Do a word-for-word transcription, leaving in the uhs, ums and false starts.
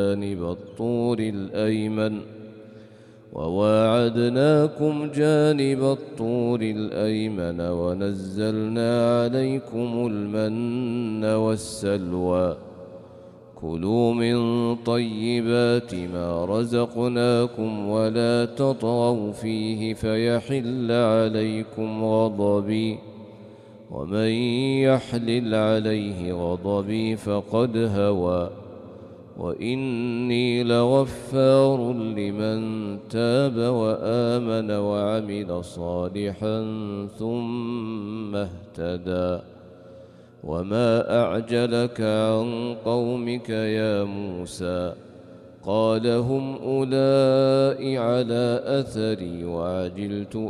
جانب الطور الأيمن وواعدناكم جانب الطور الأيمن ونزلنا عليكم المن والسلوى كلوا من طيبات ما رزقناكم ولا تطغوا فيه فيحل عليكم غضبي ومن يحلل عليه غضبي فقد هوى وإني لغفار لمن تاب وآمن وعمل صالحا ثم اهتدى وما أعجلك عن قومك يا موسى قال هم أولئك على أثري وعجلت